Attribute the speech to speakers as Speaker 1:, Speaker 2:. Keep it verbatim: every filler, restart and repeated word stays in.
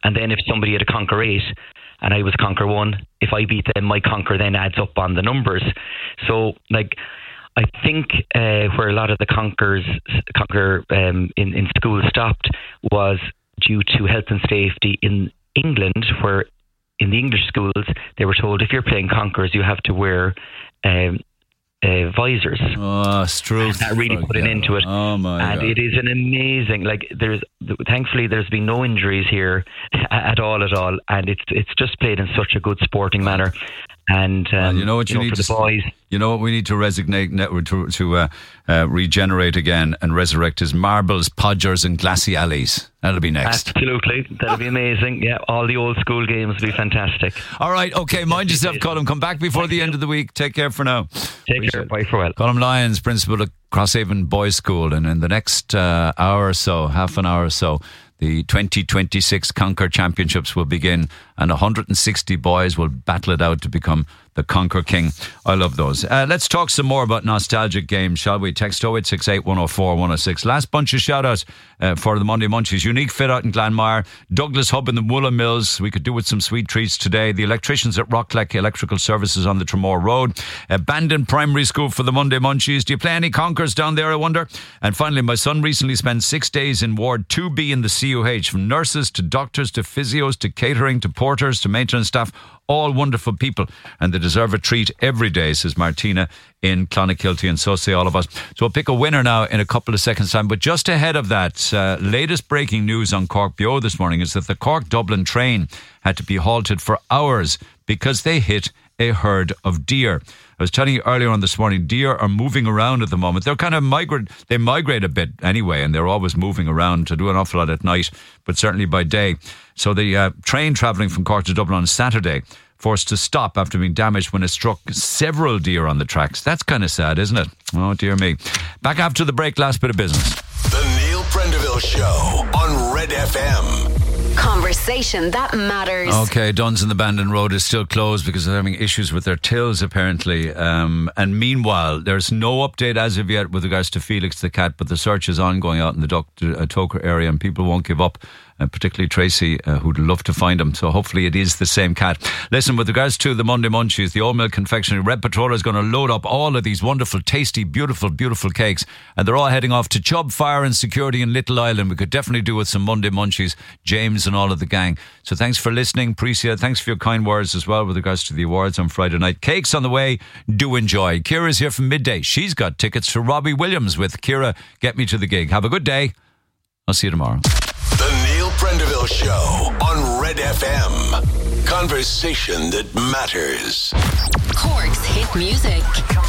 Speaker 1: And then if somebody had a conquer eight and I was conquer one, if I beat them, my conquer then adds up on the numbers. So like, I think uh, where a lot of the conquers, conquer um, in, in school stopped was due to health and safety in England, where in the English schools they were told if you're playing conkers you have to wear um, uh, visors.
Speaker 2: Oh, Struth.
Speaker 1: That really put an end to it.
Speaker 2: Oh my
Speaker 1: and
Speaker 2: God.
Speaker 1: It is an amazing, like there's, thankfully there's been no injuries here at all at all, and it's it's just played in such a good sporting manner. And um,
Speaker 2: well, you know what you, you know, need
Speaker 1: for
Speaker 2: to
Speaker 1: the boys.
Speaker 2: You know what we need to resignate to to uh, uh, regenerate again and resurrect is marbles, podgers, and glassy alleys. That'll be next.
Speaker 1: Absolutely, that'll be amazing. Yeah, all the old school games will be fantastic.
Speaker 2: All right, okay. Mind yourself, Colm. Come back before the end of the week. Take care for now.
Speaker 1: Take Appreciate care. Bye for well.
Speaker 2: Colm Lyons, principal of Crosshaven Boys School, and in the next uh, hour or so, half an hour or so, the twenty twenty-six Conquer Championships will begin, and one hundred sixty boys will battle it out to become the Conquer King. I love those. Uh, let's talk some more about nostalgic games, shall we? Text oh eight six eight, one oh four, one oh six. Last bunch of shout-outs uh, for the Monday Munchies. Unique Fit Out in Glanmire, Douglas Hub in the Woolen Mills. We could do with some sweet treats today. The electricians at Rockleck Electrical Services on the Tremore Road. Abandoned Primary School for the Monday Munchies. Do you play any Conquers down there, I wonder? And finally, my son recently spent six days in Ward two B in the C U H, from nurses to doctors to physios to catering to porters to maintenance staff. All wonderful people, and they deserve a treat every day, says Martina in Clonakilty, and so say all of us. So we'll pick a winner now in a couple of seconds' time. But just ahead of that, uh, latest breaking news on Cork B O this morning is that the Cork-Dublin train had to be halted for hours because they hit a herd of deer. I was telling you earlier on this morning, deer are moving around at the moment. They're kind of migrate, they migrate a bit anyway, and they're always moving around to do an awful lot at night, but certainly by day. So the uh, train travelling from Cork to Dublin on Saturday forced to stop after being damaged when it struck several deer on the tracks. That's kind of sad, isn't it? Oh, dear me. Back after the break, last bit of business.
Speaker 3: The Neil Prendeville Show on Red F M.
Speaker 4: Conversation that matters.
Speaker 2: Okay, Duns and the Bandon Road is still closed because they're having issues with their tills, apparently. Um, and meanwhile, there's no update as of yet with regards to Felix the cat, but the search is ongoing out in the Doctor uh, Toker area, and people won't give up. Uh, particularly Tracy, uh, who'd love to find him. So hopefully it is the same cat. Listen, with regards to the Monday Munchies, the Old Milk Confectionery, Red Patroller is going to load up all of these wonderful, tasty, beautiful, beautiful cakes, and they're all heading off to Chubb Fire and Security in Little Island. We could definitely do with some Monday Munchies, James and all of the gang. So thanks for listening, appreciate it. Thanks for your kind words as well with regards to the awards on Friday night. Cakes on the way, do enjoy. Ciara's here from midday. She's got tickets to Robbie Williams with Ciara, Get Me to the Gig. Have a good day. I'll see you tomorrow.
Speaker 3: The Neil Prendeville Show on Red F M. Conversation that matters.
Speaker 4: Cork's hit music.